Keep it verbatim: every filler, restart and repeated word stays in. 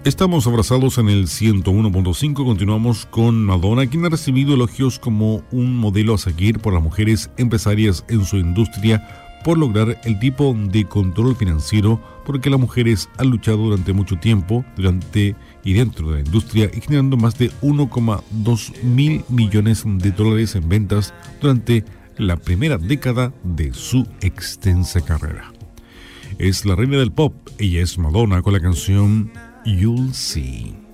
Estamos abrazados en el ciento uno punto cinco. Continuamos con Madonna, quien ha recibido elogios como un modelo a seguir por las mujeres empresarias en su industria por lograr el tipo de control financiero porque las mujeres han luchado durante mucho tiempo durante y dentro de la industria y generando más de uno coma dos mil millones de dólares en ventas durante la primera década de su extensa carrera. Es la reina del pop, ella es Madonna con la canción You'll See.